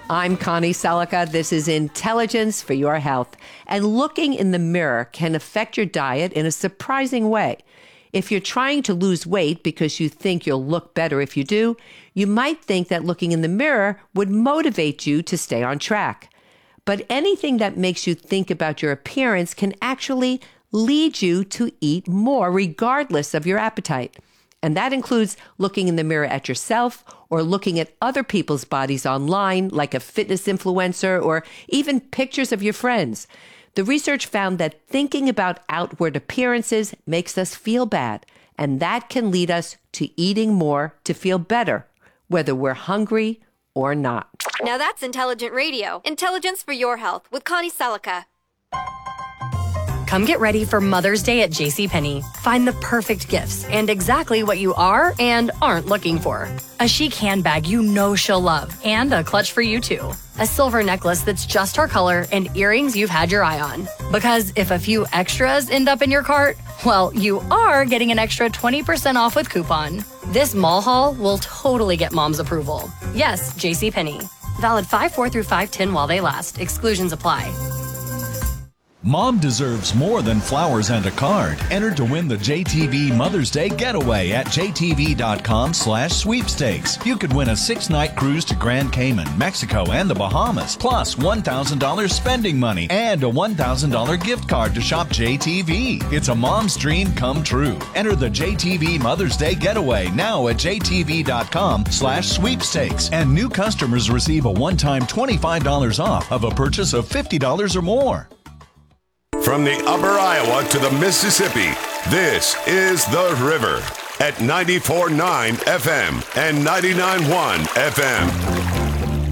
I'm Connie Selica. This is Intelligence for Your Health. And looking in the mirror can affect your diet in a surprising way. If you're trying to lose weight because you think you'll look better if you do, you might think that looking in the mirror would motivate you to stay on track. But anything that makes you think about your appearance can actually lead you to eat more regardless of your appetite. And that includes looking in the mirror at yourself or looking at other people's bodies online, like a fitness influencer or even pictures of your friends. The research found that thinking about outward appearances makes us feel bad, and that can lead us to eating more to feel better, whether we're hungry or not. Now that's intelligent radio. Intelligence for Your Health with Connie Selica. Come get ready for Mother's Day at JCPenney. Find the perfect gifts and exactly what you are and aren't looking for. A chic handbag you know she'll love and a clutch for you too. A silver necklace that's just her color and earrings you've had your eye on. Because if a few extras end up in your cart, well, you are getting an extra 20% off with coupon. This mall haul will totally get mom's approval. Yes, JCPenney. Valid 5/4 through 5/10 while they last. Exclusions apply. Mom deserves more than flowers and a card. Enter to win the JTV Mother's Day Getaway at jtv.com/sweepstakes. You could win a 6-night cruise to Grand Cayman, Mexico, and the Bahamas, plus $1,000 spending money and a $1,000 gift card to shop JTV. It's a mom's dream come true. Enter the JTV Mother's Day Getaway now at jtv.com/sweepstakes. And new customers receive a one-time $25 off of a purchase of $50 or more. From the upper Iowa to the Mississippi, this is The River at 94.9 FM and 99.1 FM.